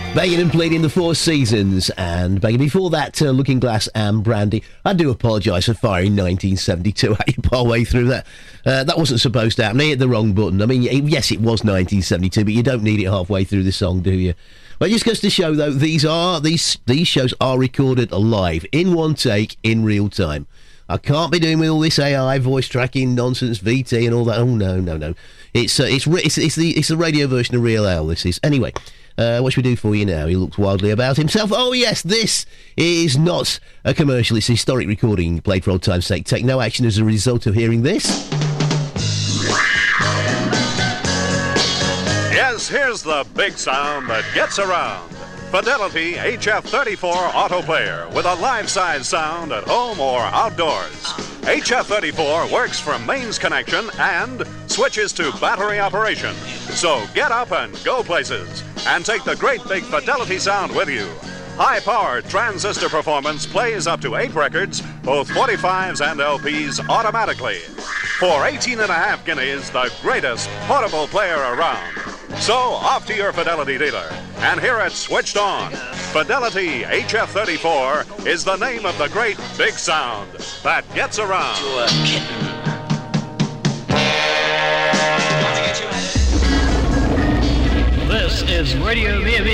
Begging and Pleading, the Four Seasons, and begging before that, Looking Glass and Brandy. I do apologise for firing 1972 at you partway through that. That wasn't supposed to happen. I hit the wrong button. I mean, yes, it was 1972, but you don't need it halfway through the song, do you? Well, it just goes to show, though, these shows are recorded live, in one take, in real time. I can't be doing with all this AI voice tracking nonsense, VT and all that. Oh no! It's the radio version of Real Al. This is anyway. What should we do for you now? He looks wildly about himself. Oh yes, this is not a commercial. It's a historic recording played for old time's sake. Take no action as a result of hearing this. Yes, here's the big sound that gets around. Fidelity HF34 Auto Player with a life-size sound at home or outdoors. HF34 works from mains connection and switches to battery operation. So get up and go places and take the great big Fidelity sound with you. High-powered transistor performance plays up to 8 records, both 45s and LPs automatically. For 18.5 guineas, the greatest portable player around. So off to your Fidelity dealer and hear it switched on. Fidelity HF34 is the name of the great big sound that gets around. This is Radio VME.